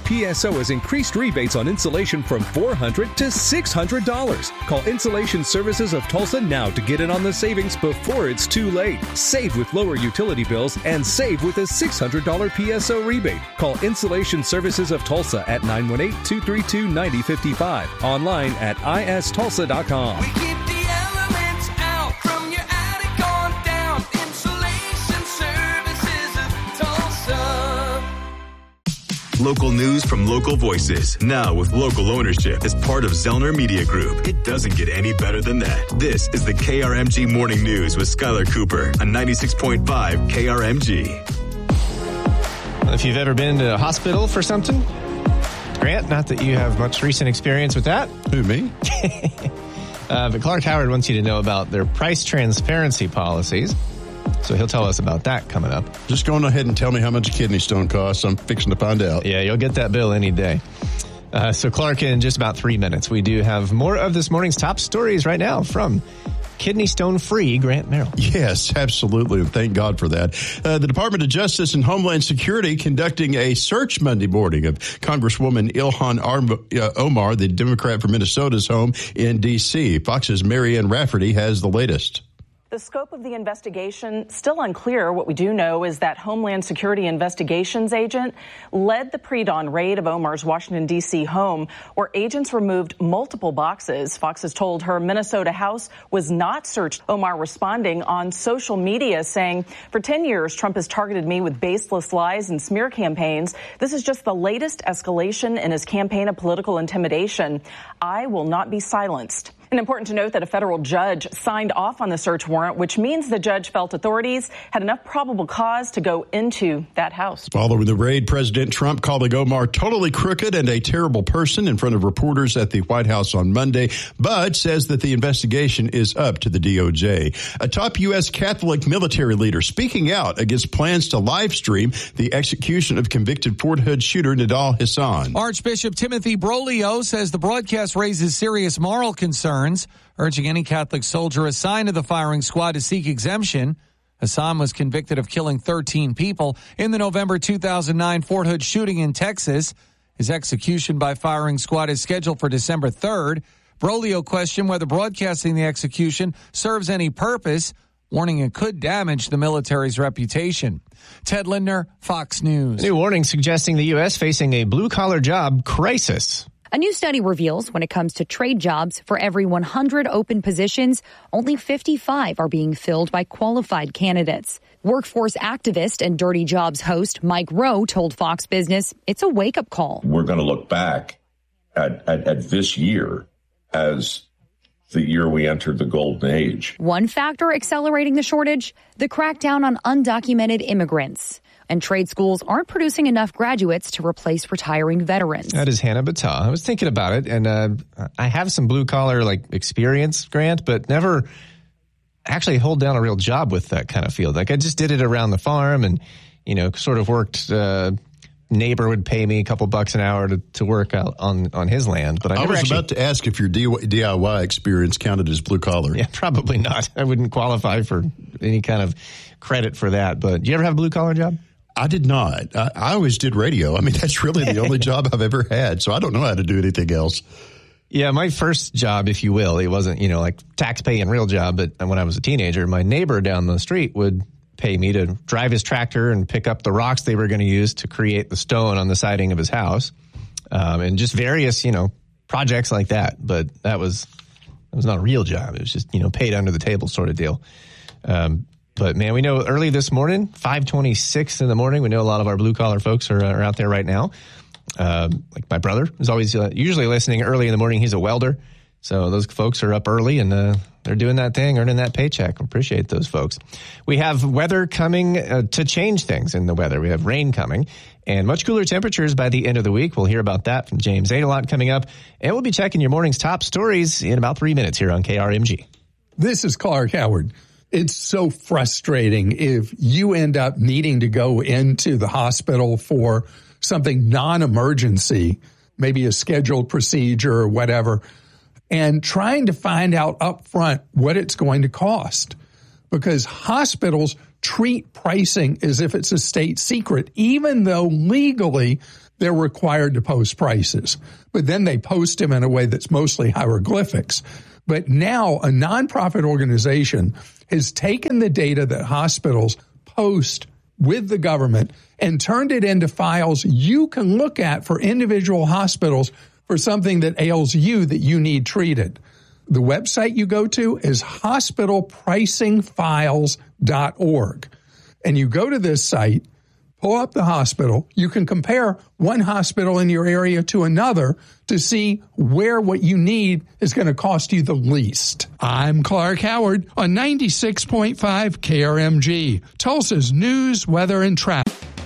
PSO has increased rebates on insulation from $400 to $600. Call Insulation Services of Tulsa now to get in on the savings before it's too late. Save with lower utility bills and save with a $600 PSO rebate. Call Insulation Services of Tulsa at 918-232-9055. Online at istulsa.com. We keep the elements out from your attic on down. Insulation Services of Tulsa. Local news from local voices. Now with local ownership as part of Zellner Media Group. It doesn't get any better than that. This is the KRMG Morning News with Skylar Cooper on 96.5 KRMG. If you've ever been to a hospital for something, Grant, not that you have much recent experience with that. Who, me? But Clark Howard wants you to know about their price transparency policies. So he'll tell us about that coming up. Just go on ahead and tell me how much a kidney stone costs. I'm fixing to find out. Yeah, you'll get that bill any day. So Clark, in just about 3 minutes, we do have more of this morning's top stories right now from kidney stone free Grant Merrill. Yes, absolutely. Thank God for that. The Department of Justice and Homeland Security conducting a search Monday morning of Congresswoman Ilhan Omar, the Democrat from Minnesota's home in D.C. Fox's Marianne Rafferty has the latest. The scope of the investigation still unclear. What we do know is that Homeland Security Investigations agent led the pre-dawn raid of Omar's Washington, D.C. home, where agents removed multiple boxes. Fox has told her Minnesota house was not searched. Omar responding on social media saying, for 10 years, Trump has targeted me with baseless lies and smear campaigns. This is just the latest escalation in his campaign of political intimidation. I will not be silenced. And important to note that a federal judge signed off on the search warrant, which means the judge felt authorities had enough probable cause to go into that house. Following the raid, President Trump calling Omar totally crooked and a terrible person in front of reporters at the White House on Monday, but says that the investigation is up to the DOJ. A top U.S. Catholic military leader speaking out against plans to live stream the execution of convicted Fort Hood shooter Nidal Hassan. Archbishop Timothy Broglio says the broadcast raises serious moral concerns, urging any Catholic soldier assigned to the firing squad to seek exemption. Hassan was convicted of killing 13 people in the November 2009 Fort Hood shooting in Texas. His execution by firing squad is scheduled for December 3rd. Broglio questioned whether broadcasting the execution serves any purpose, warning it could damage the military's reputation. Ted Lindner, Fox News. A new warning suggesting the U.S. facing a blue-collar job crisis. A new study reveals when it comes to trade jobs, for every 100 open positions, only 55 are being filled by qualified candidates. Workforce activist and Dirty Jobs host Mike Rowe told Fox Business it's a wake-up call. We're going to look back at this year as the year we entered the golden age. One factor accelerating the shortage, the crackdown on undocumented immigrants. And trade schools aren't producing enough graduates to replace retiring veterans. That is Hannah Battah. I was thinking about it, and I have some blue-collar experience, Grant, but never actually hold down a real job with that kind of field. I just did it around the farm and, sort of worked. Neighbor would pay me a couple bucks an hour to work out on his land. But I was about to ask if your DIY experience counted as blue-collar. Yeah, probably not. I wouldn't qualify for any kind of credit for that. But do you ever have a blue-collar job? I did not. I always did radio. I mean, that's really the only job I've ever had, so I don't know how to do anything else. Yeah, my first job, if you will, it wasn't, tax-paying real job, but when I was a teenager, my neighbor down the street would pay me to drive his tractor and pick up the rocks they were going to use to create the stone on the siding of his house, and just various, projects like that. But that was not a real job. It was just, paid under the table sort of deal. But, man, we know early this morning, 5:26 in the morning, we know a lot of our blue-collar folks are out there right now. Like my brother is always usually listening early in the morning. He's a welder. So those folks are up early, and they're doing that thing, earning that paycheck. Appreciate those folks. We have weather coming to change things in the weather. We have rain coming and much cooler temperatures by the end of the week. We'll hear about that from James Adelot coming up. And we'll be checking your morning's top stories in about 3 minutes here on KRMG. This is Clark Howard. It's so frustrating if you end up needing to go into the hospital for something non-emergency, maybe a scheduled procedure or whatever, and trying to find out up front what it's going to cost. Because hospitals treat pricing as if it's a state secret, even though legally they're required to post prices. But then they post them in a way that's mostly hieroglyphics. But now a nonprofit organization has taken the data that hospitals post with the government and turned it into files you can look at for individual hospitals for something that ails you that you need treated. The website you go to is hospitalpricingfiles.org. And you go to this site, pull up the hospital. You can compare one hospital in your area to another to see where what you need is going to cost you the least. I'm Clark Howard on 96.5 KRMG, Tulsa's news, weather, and traffic.